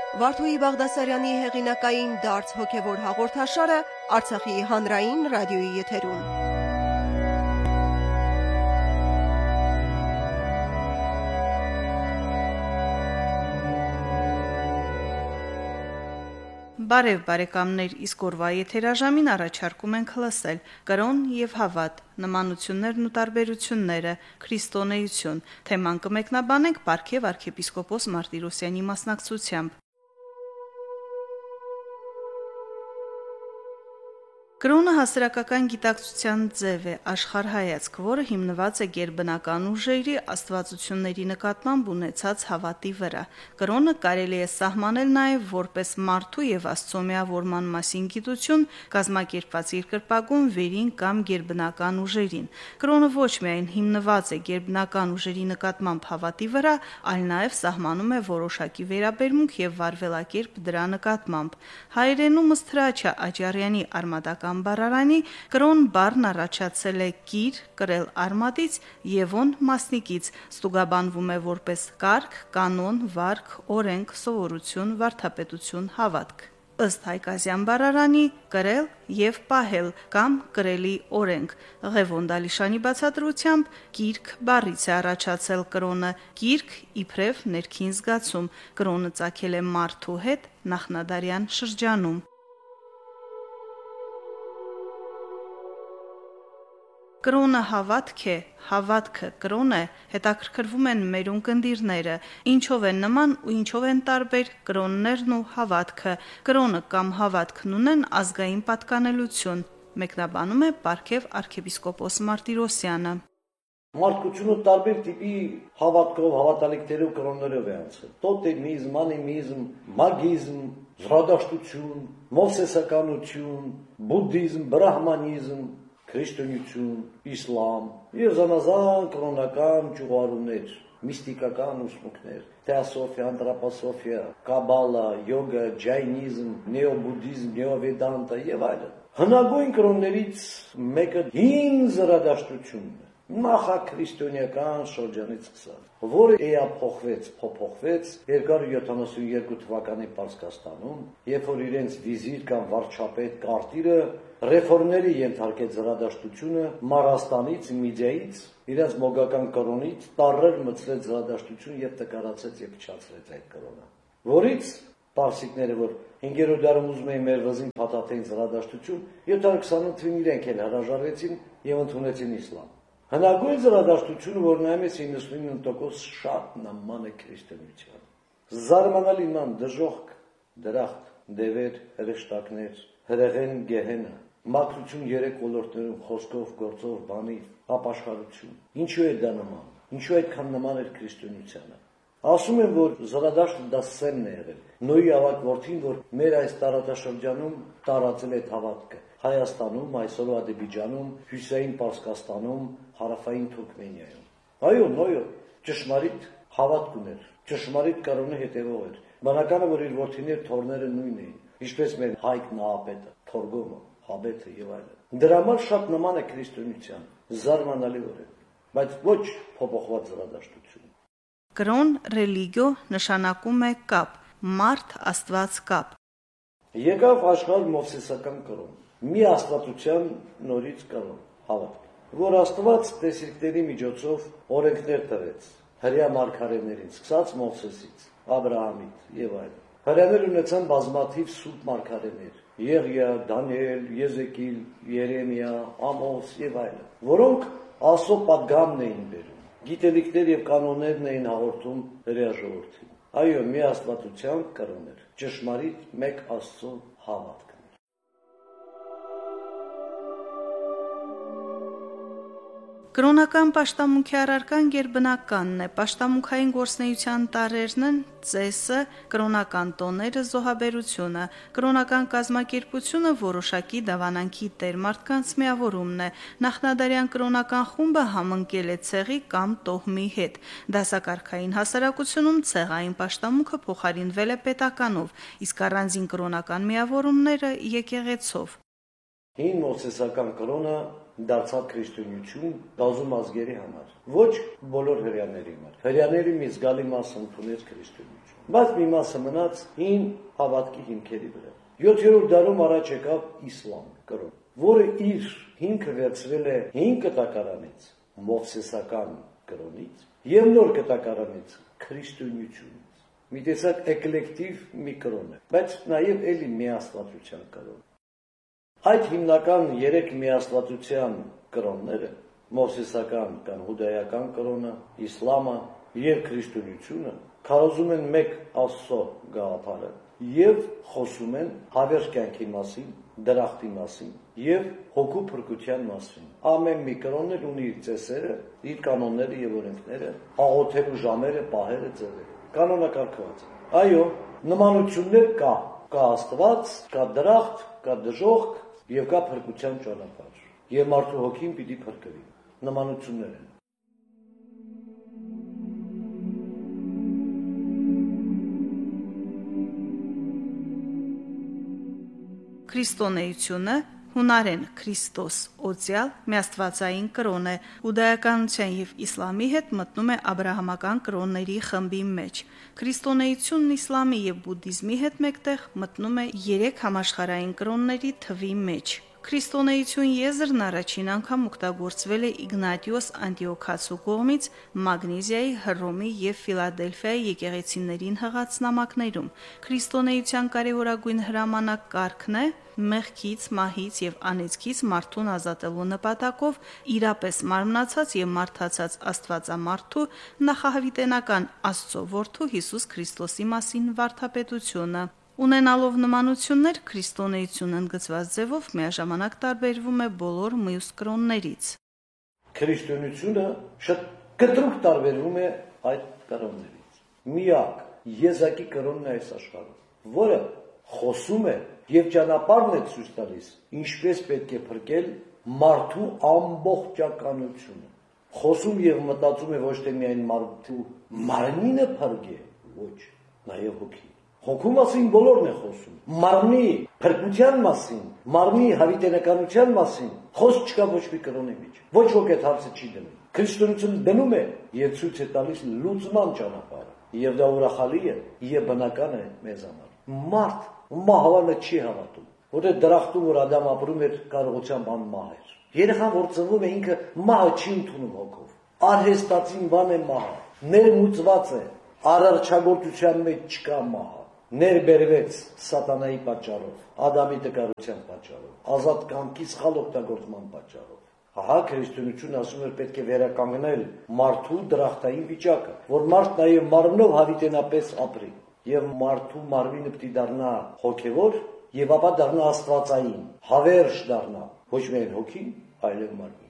Վարդուհի Բաղդասարյանի հեղինակային դարձ հոգևոր հաղորդաշարը Արցախի հանրային ռադիոյի եթերում։ Բարև բարեկամներ, իսկ օրվա եթերաժամին առաջարկում ենք լսել կրոն եւ հավատ, նմանություններն ու տարբերությունները, քրիստոնեություն։ Թեման կմեկնաբանենք Պարքև arczepiskopos Մարտիրոսյանի մասնակցությամբ։ Կրոնը հասարակական գիտակցության ձև է, աշխարհայացք, որը հիմնված է գերբնական ուժերի, աստվածությունների նկատմամբ ունեցած հավատի վրա։ Կրոնը կարելի է սահմանել նաև որպես մարդու եւ Աստծո միավորման մասին գիտություն, կազմակերպված երկրպագուն վերին կամ գերբնական ուժերին։ Կրոնը ոչ միայն հիմնված է գերբնական ուժերի նկատմամբ հավատի վրա, այլ նաև սահմանում է որոշակի վերաբերմունք եւ վարվելակերպ դրա նկատմամբ։ Հայերենում ըստ Հրաչյա Աճարյանի արմատական բառարանի կրոն բառն առաջացել է կիր, կրել արմատից եւ on մասնիկից, ստուգաբանվում է որպես կարգ, կանոն, վարք, օրենք, սովորություն, վարդապետություն, հավատք։ Ըստ Հայկազյան բառարանի կրել եւ պահել կամ կրելի օրենք։ Ղևոն Դալիշանի բացատրությամբ գիրք բառից է առաջացել կրոնը, գիրք իբրև ներքին զգացում։ Կրոնը ծագել է մարդու հետ նախնադարյան շրջանում։ Կրոնը հավատք է, հավատքը կրոն է, հետաքրքրվում են մեր ունկնդիրները, ինչով են նման ու ինչով են տարբեր կրոններն ու հավատքը։ Կրոնը կամ հավատքն ունեն ազգային պատկանելություն, մեկնաբանում է Պարքև arczepiskopos Մարտիրոսյանը։ Մարդկությունը տարբեր տիպի հավատքով, հավատալիքներով, կրոններով է անցել։ Տոտեմիզմ, անիմիզմ, մագիզմ, զրադաշտություն, մովսեսականություն, բուդդիզմ, բրահմանիզմ, քրիստոնեություն, իսլամ եւ զանազան կրոնական ճյուղարումներ, միստիկական ուսմունքներ, թեոսոֆիա, անտրոպոսոֆիա, կաբալա, յոգա, ջայնիզմ, նեոբուդդիզմ, նեովեդանտա եւ այլն։ Հնագույն կրոններից մեկը հին զրադաշտությունն է, նախաքրիստոնեական շրջանից սկսած, որը փոփոխվեց 272 թվականի Պարսկաստանում, երբ որ իրենց վիզիր կամ վարչապետ Կարտիրը ռեֆորմների ենթարկեց զրադաշտությունը Մարաստանից, Միդիայից, իրենց մոգական կրոնից տարրեր մտցրեց զրադաշտություն եւ տկարացեց եւ փչացրեց այդ կրոնը, որից պարսիկները, որ 5-րդ դարում ուզում էին մեր վզին փաթաթեին զրադաշտություն, 728 թվականին իրենք էլ հրաժարվեցին եւ ընդունեցին իսլամ։ Հնագույն զրադաշտությունը, որ նայում ես 99% շատ նման է քրիստոնեությանը։ Զարմանալի նման դժոխք, դրախտ, դևեր, հրեշտակներ, հրեղեն, գեհենը, մաքրություն 3 ոլորտներում, խոսքով, գործով, բանից, ապաշխարություն։ Ինչու է դա նման։ Ինչու այդքան նման էր քրիստոնեությանը։ Ասում են, որ զրադաշտը դա սերն է եղել։ Նոյի ավակ որդին, որ մեր այս տարածաշրջանում տարածել է հավատքը։ Հայաստանում, այսօր Ադրբեջանում, Հյուսիսային Պարսկաստանում, Հարավային Թուրքմենիայում։ Այո, Նոյը ճշմարիտ հավատք ուներ, ճշմարիտ կրոնի հետևող էր։ Բանականը, որ իր որդիներ թորները նույնն էին, ինչպես մեր Հայկ Նահապետը, Թորգոմը, Հաբեթը եւ այլն։ Դրա համար շատ նման է քրիստոնեության, զարմանալի որ է, բայց ոչ փոփոխված զրադաշտություն։ Կրոն ռելիգիո նշանակում է կապ, մարդ աստված կապ։ Եկավ աշխարհ մովսեսական կրոն, մի աստվածության նորից կրոն, հավատք, որ Աստված տեսիլքների միջոցով օրենքներ տվեց հրեա մարգարեներին, սկսած Մովսեսից, Աբրահամից եւ այլն։ Հրեաներ ունեցան բազմաթիվ սուրբ մարգարեներ՝ Եղիա, Դանիել, Եզեկիել, Երեմիա, Ամոս եւ այլն, որոնք Աստծո պատգամն էին բերում, գիտելիքներ եւ կանոններն էին հաղորդում հրեա ժողովրդին։ Այո, մի աստվածության կրոն էր, ճշմարիտ մեկ Աստծո հավատք։ Կրոնական պաշտամունքի առարկան գերբնականն է, պաշտամունքային գործնեության տարրերն են ծեսը, կրոնական տոները, զոհաբերությունը, կրոնական կազմակերպությունը որոշակի դավանանքի տեր մարդկանց միավորումն է, նախնադարյան կրոնական խումբը համընկել է ցեղի կամ տոհմի հետ, դասակարգային հասարակությունում ցեղային պաշտամունքը փոխարինվել է պետականով, իսկ առանձին կրոնական միավորումները եկեղեցով։ Հին մովսեսական կրոնը դարձավ քրիստոնեություն բազում ազգերի համար, ոչ բոլոր հրեաների համար։ Հրեաների մի զգալի մասը ընդունեց քրիստոնեություն։ բայց մի մասը մնաց հին հավատքի հիմքերի վրա։ 7-րդ դարում առաջ եկավ իսլամ կրոն, որը իր հիմքը վերցրել է հին կտակարանից, մովսեսական կրոնից եւ նոր կտակարանից, քրիստոնեությունից։ Մի տեսակ էկլեկտիվ մի կրոն է, բայց նաեւ էլի միաստվածության կրոն։ Այդ հիմնական 3 միաստվածության կրոնները՝ մովսեսական կամ հուդայական կրոնը, իսլամը եւ քրիստոնեությունը, քարոզում են մեկ Աստծո գաղափարը եւ խոսում են հավերժ կյանքի մասին, դրախտի մասին եւ հոգու փրկության մասին։ Ամեն մի կրոն ունի իր ծեսերը, իր կանոնները եւ օրենքները, աղոթելու ժամերը, պահերը, ձևերը։ Կանոնակարգված։ Այո, նմանություններ կա Աստված, կա դրախտ, կա դժոխք եւ կա փրկության ճանապարհ։ Եվ մարդու հոգին պիտի փրկվի։ Նմանություններ են։ Քրիստոնեությունը հունարեն Քրիստոս օծյալ միաստվածային կրոն է, հուդայականության եւ իսլամի հետ մտնում է աբրահամական կրոնների խմբի մեջ։ Քրիստոնեությունն իսլամի եւ բուդդիզմի հետ մեկտեղ մտնում է 3 համաշխարհային կրոնների թվի մեջ։ Քրիստոնեություն եզրն առաջին անգամ օգտագործվել է Իգնատիոս Անտիոքացու կողմից Մագնեզիայի, Հռոմի եւ Ֆիլադելֆիայի եկեղեցիներին հղած նամակներում։ Քրիստոնեության կարևորագույն հրամանակ կարգն է մեղքից, մահից եւ անեծքից մարդուն ազատելու նպատակով իրապես մարմնացած եւ մարդացած Աստվածամարդու նախահավիտենական Աստծո որդու Հիսուս Քրիստոսի մասին վարդապետությունը։ Ունենալով նմանություններ, քրիստոնեությունն ընդգծված ձևով միաժամանակ տարբերվում է բոլոր մյուս կրոններից։ Քրիստոնեությունը շատ կտրուկ տարբերվում է այդ կրոններից։ Միակ եզակի կրոնն է այս աշխարհում, որը խոսում է եւ ճանապարհն է ցույց տալիս, ինչպես պետք է փրկել մարդու ամբողջականությունը։ Խոսում եւ մտածում է ոչ թե միայն մարդու մարմինը փրկե, ոչ, նաեւ հոգին։ Հոգու մասին բոլորն է խոսում։ Մարմնի փրկության մասին, մարմնի հավիտենականության մասին խոսք չկա ոչ մի կրոնի մեջ։ Ոչ ոք այդ հարցը չի դնում։ Քրիստոնեությունը դնում է եւ ցույց է տալիս լուծման ճանապարհը։ Եվ դա ուրախալի է եւ բնական է մեզ համար։ Մարդ մահվանը չի հավատում, որտեղ դրախտում որ Ադամ ապրում էր կարողությամբ անմահ էր։ Երեխան որ ծնվում է ինքը մահը չի ընդունում հոգով։ Արհեստացին բան է մահը, ներմուծված է, արարչագործության մեջ չկա մահը։ Ներբերվեց սատանայի պատճառով, Ադամի տկարության պատճառով, ազատ կամքի սխալ օգտագործման պատճառով։ Ահա քրիստոնեությունը ասում է պետք է վերականգնել մարդու դրախտային վիճակը, որ մարդ նաև մարմնով հավիտենապես ապրի, եւ մարդու մարմինը պիտի դառնա հոգեվոր, եւ ապա դառնա աստվածային, հավերժ դառնա, ոչ միայն հոգին, այլև մարմինը։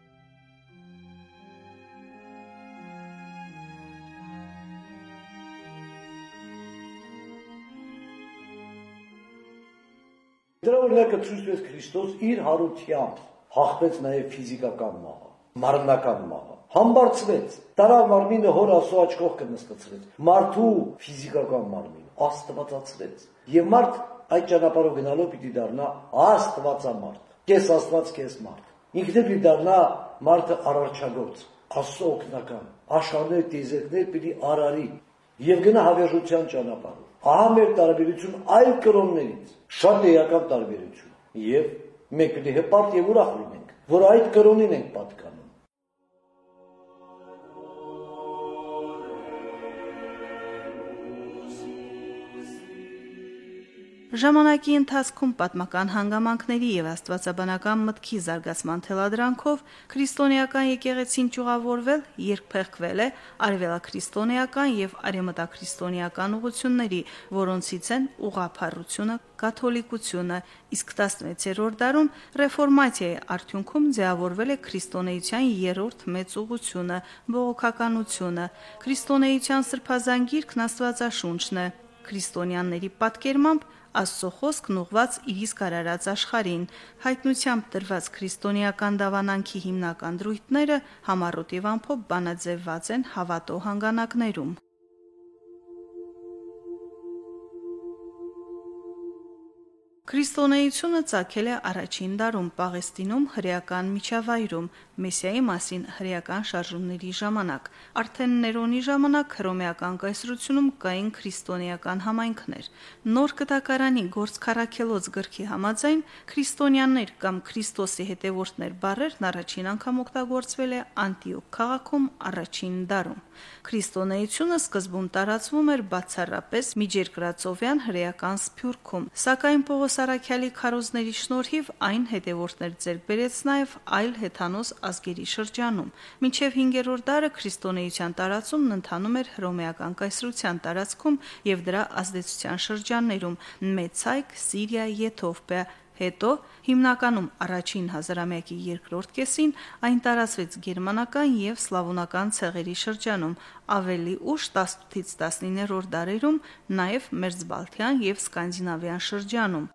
Դրա օրինակը ցույց տվեց Քրիստոս իր հարությամբ հաղթեց նաև ֆիզիկական մահը, մարմնական մահը, համբարձվեց, տարավ մարմինը հոր Աստծո աջ կողքը նստեցրեց, մարդու ֆիզիկական մարմին աստվածացրեց, եւ մարդ այդ ճանապարհով գնալով պիտի դառնա աստվածամարդ, կես աստված, կես մարդ, ինքն էլ պիտի դառնա մարդը արարչագործ, Աստծո օգնական, աշխարհներ, տիեզերքներ պիտի արարի եւ գնա հավերժության ճանապարհով։ Ահա մեր տարբերություն այլ կրոններից, շատ էական տարբերություն, եւ մենք պիտի հպարտ եւ ուրախ լինենք, որ այդ կրոնին ենք պատկանում։ Ժամանակի ընթացքում պատմական հանգամանքների եւ աստվածաբանական մտքի զարգացման թելադրանքով քրիստոնեական եկեղեցին ճյուղավորվել, երբ փեղկվել է արևելաքրիստոնեական եւ արևմտաքրիստոնեական ուղղությունների, որոնցից են ուղղափառությունը, կաթոլիկությունը, իսկ 16-րդ դարում ռեֆորմացիայի արդյունքում ձևավորվել է քրիստոնեության երրորդ մեծ ուղղությունը՝ բողոքականությունը։ Քրիստոնեության սրբազան գիրքն Աստվածաշունչն է։ Քրիստոնյաների պատկերմամբ Աստծո խոսքն ուղված իր իսկ արարած աշխարհին, հայտնությամբ դրված քրիստոնեական դավանանքի հիմնական դրույթները համառոտ եւ ամփոփ բանաձևված են հավատո հանգանակներում։ Քրիստոնեությունը ծագել է առաջին դարում Պաղեստինում հրեական միջավայրում, Մեսիայի մասին հրեական շարժումների ժամանակ։ Արդեն Ներոնի ժամանակ հռոմեական կայսրությունում կային քրիստոնեական համայնքներ։ Նոր կտակարանի գործ Քարաքելոց գրքի համաձայն քրիստոնյաներ կամ Քրիստոսի հետևորդներ բառերն առաջին անգամ օգտագործվել է Անտիոք քաղաքում առաջին դարում։ Քրիստոնեությունը սկզբում տարածվում էր բացառապես միջերկրածովյան հրեական սփյուռքում, սակայն Պողոս Արաքյալի քարոզների շնորհիվ այն հետևորդներ ձեռք բերեց նաև այլ հեթանոս ազգերի շրջանում։ Մինչև 5-րդ դարը քրիստոնեության տարածումն ընթանում էր հռոմեական կայսրության տարածքում եւ դրա ազդեցության շրջաններում՝ Մեծայք, Սիրիա, Եթովպիա, հետո հիմնականում առաջին հազարամյակի երկրորդ կեսին այն տարածվեց գերմանական եւ սլավոնական ցեղերի շրջանում, ավելի ուշ 18-ից 19-րդ դարերում նաեւ Մերձբալթյան եւ Սկանդինավյան շրջանում։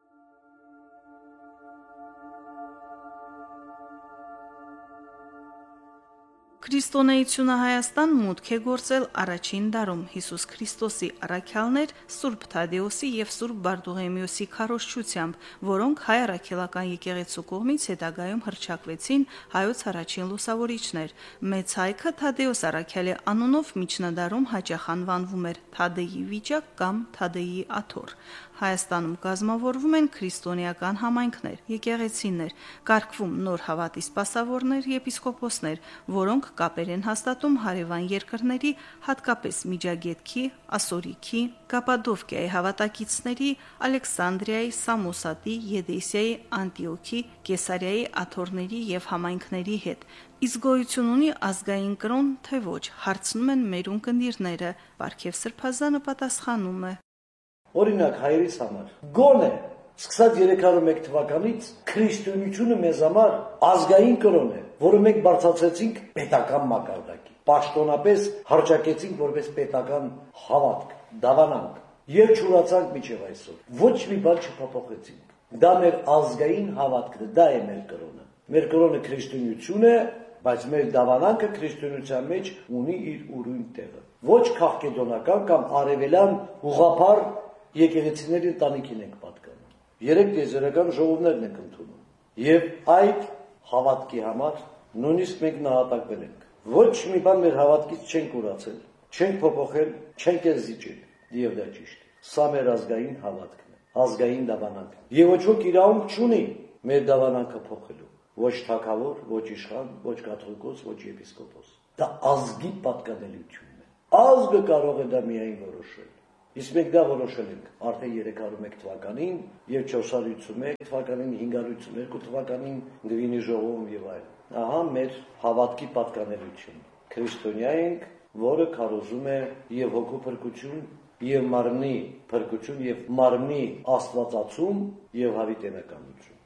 Քրիստոնեությունը Հայաստան մուտք է գործել առաջին դարում Հիսուս Քրիստոսի առաքյալներ Սուրբ Թադեոսի եւ Սուրբ Բարտուղեմիոսի քարոզչությամբ, որոնք հայ առաքելական եկեղեցու կողմից հետագայում հռչակվեցին հայոց առաջին լուսավորիչներ։ Մեծ հայքը Թադեոս առաքյալի անունով միջնադարում հաճախ անվանվում էր Թադեի վիճակ կամ Թադեի աթոռ։ Հայաստանում կազմավորվում են քրիստոնեական համայնքներ, եկեղեցիներ, կարգվում նոր հավատի սպասավորներ, եպիսկոպոսներ, որոնք կապեր են հաստատում հարևան երկրների, հատկապես Միջագետքի, Ասորիքի, Կապադովկիայի հավատակիցների, Ալեքսանդրիայի, Սամոսատի, Եդեսիայի, Անտիոքի, Կեսարիայի աթոռների եւ համայնքների հետ։ Իսկ գոյություն ունի ազգային կրոն, թե ոչ, հարցնում են մեր ունկնդիրները։ Պարքև Սրբազանը պատասխանում է. Օրինակ հայերիս համար գոնե սկսած 301 թվականից քրիստոնեությունը մեզ համար ազգային կրոն է, որը մենք բարձրացրեցինք պետական մակարդակի։ Պաշտոնապես հռչակեցինք որպես պետական հավատք, դավանանք եւ չուրացանք մինչեւ այսօր։ Ոչ մի բան չփոփոխեցինք։ Դա մեր ազգային հավատքն է, դա է մեր կրոնը։ Մեր կրոնը քրիստոնեություն է, բայց մեր դավանանքը քրիստոնեության մեջ ունի իր ուրույն տեղը։ Ոչ քաղաքեդոնական կամ արևելյան ուղղափառ եկեղեցիների ընտանիքին ենք պատկանում։ 3 տիեզերական ժողովներն ենք ընդունում։ Եվ այդ հավատքի համար նույնիսկ մենք նահատակվել ենք։ Ոչ մի բան մեր հավատքից չենք ուրացել, չենք փոփոխել, չենք էլ զիջել։ Եվ դա ճիշտ է։ Սա մեր ազգային հավատքն է, ազգային դավանանքն։ Եվ ոչ ոք իրավունք չունի մեր դավանանքը փոխելու։ Ոչ թագավոր, ոչ իշխան, ոչ կաթողիկոս, ոչ եպիսկոպոս։ Դա ազգի պատկանելությունն է։ Ազգը կարող է դա միայն որոշել։ Իսկ մենք դա որոշել ենք արդեն 301 թվականին եւ 481 թվականին, 582 թվականին Դվինի ժողովում եւ այլն։ Ահա մեր հավատքի պատկանելությունը։ Քրիստոնյա ենք, որը քարոզում է եւ հոգու փրկություն, եւ մարմնի փրկություն, եւ մարմնի աստվածացում եւ հավիտենականություն։